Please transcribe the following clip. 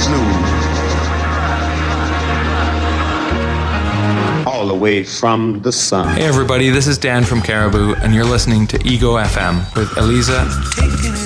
Zulu. All the way from the sun. Hey everybody, this is Dan from Caribou, and you're listening to Ego FM with Eliza